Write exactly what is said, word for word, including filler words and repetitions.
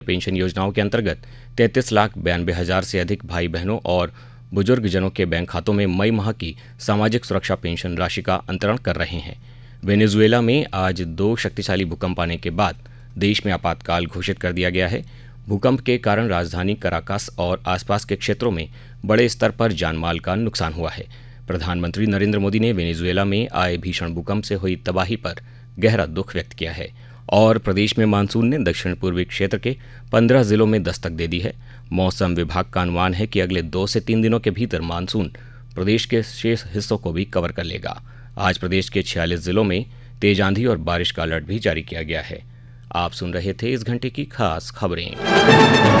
Pension योजनाओं के अंतर्गत तैंतीस लाख बयानबे हजार से अधिक भाई बहनों और बुजुर्गजनों के बैंक खातों में मई माह की सामाजिक सुरक्षा पेंशन राशि का अंतरण कर रहे हैं। वेनेजुएला में आज दो शक्तिशाली भूकंप आने के बाद देश में आपातकाल घोषित कर दिया गया है। भूकंप के कारण राजधानी कराकास और आसपास के क्षेत्रों में बड़े स्तर पर जानमाल का नुकसान हुआ है। प्रधानमंत्री नरेंद्र मोदी ने वेनेजुएला में आए भीषण भूकंप से हुई तबाही पर गहरा दुख व्यक्त किया है और प्रदेश में मानसून ने दक्षिण पूर्वी क्षेत्र के पंद्रह जिलों में दस्तक दे दी है। मौसम विभाग का अनुमान है कि अगले दो से तीन दिनों के भीतर मानसून प्रदेश के शेष हिस्सों को भी कवर कर लेगा। आज प्रदेश के छियालीस जिलों में तेज आंधी और बारिश का अलर्ट भी जारी किया गया है। आप सुन रहे थे इस घंटे की खास खबरें।